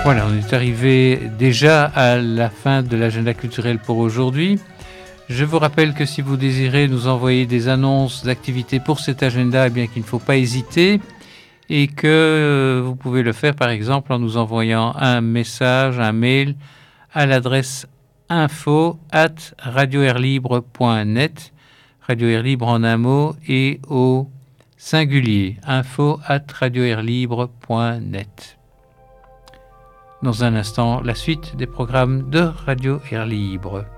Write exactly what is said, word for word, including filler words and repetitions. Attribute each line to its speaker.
Speaker 1: Voilà, on est arrivé déjà à la fin de l'agenda culturel pour aujourd'hui. Je vous rappelle que si vous désirez nous envoyer des annonces d'activités pour cet agenda, eh bien qu'il ne faut pas hésiter et que vous pouvez le faire par exemple en nous envoyant un message, un mail à l'adresse info at radio air libre point net, Radio Air Libre en un mot et au singulier, info at radio air libre point net. Dans un instant, la suite des programmes de Radio Air Libre.